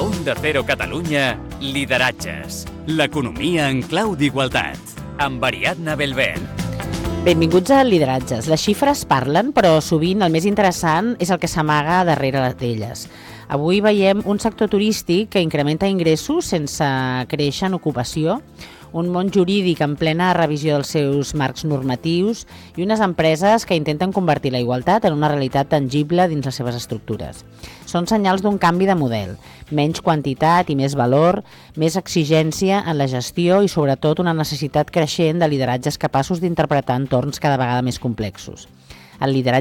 Onda Cero Catalunya, Lideratges. L'economia en clau d'igualtat. Amb Ariadna Belvent. Benvinguts a Lideratges. Les xifres parlen, però sovint el més interessant és el que s'amaga darrere d'elles. Avui veiem un sector turístic que incrementa ingressos sense créixer en ocupació, un món jurídic en plena revisió dels seus marcs normatius i unes empreses que intenten convertir la igualtat en una realitat tangible dins les seves estructures. Són senyals d'un canvi de model, menys quantitat i més valor, més exigència en la gestió i sobretot una necessitat creixent de lideratges capaços d'interpretar entorns cada vegada més complexos. El lideratge